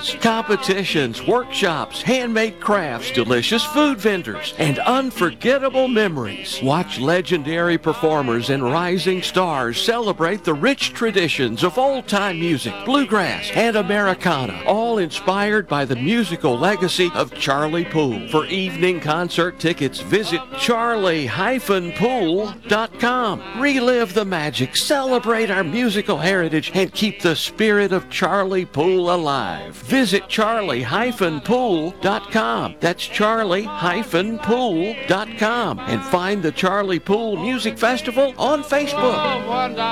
classes, competitions, workshops, handmade crafts, delicious food vendors, and unforgettable memories. Watch legendary performers and rising stars celebrate the rich traditions of old-time music, bluegrass, and Americana, all inspired by the musical legacy of Charlie Poole. For evening concert tickets, visit charlie-poole.com. Relive the magic, celebrate our musical heritage, and keep the spirit of Charlie Poole alive. Visit charlie-poole.com. That's charlie-poole.com. And find the Charlie Poole Music Festival on Facebook.